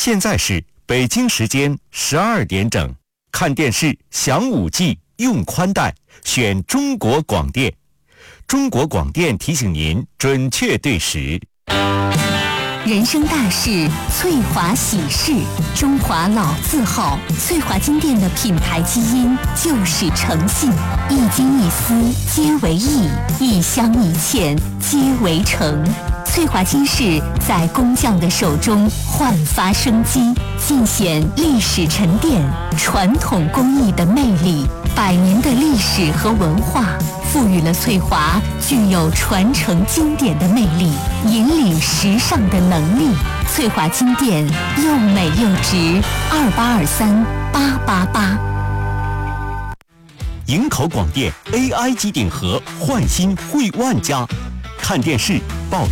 现在是北京时间12点整，看电视享5G，用宽带，选中国广电。中国广电提醒您准确对时。 人生大事，翠华喜事，中华老字号，翠华金店的品牌基因就是诚信，一金一丝皆为义，一香一茜皆为诚。翠华金饰在工匠的手中焕发生机，尽显历史沉淀、传统工艺的魅力。100年的历史和文化，赋予了翠华具有传承经典的魅力，引领时尚的能力。翠华金店又美又值，28238888。 营口广电 AI 机顶盒焕新惠万家，看电视报